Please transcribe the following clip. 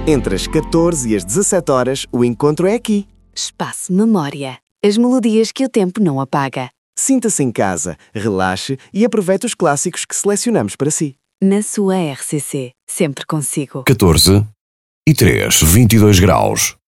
Entre as 14 e as 17 horas, o encontro é aqui. Espaço Memória. As melodias que o tempo não apaga. Sinta-se em casa, relaxe e aproveite os clássicos que selecionamos para si. Na sua RCC. Sempre consigo. 14 e 3, 22 graus.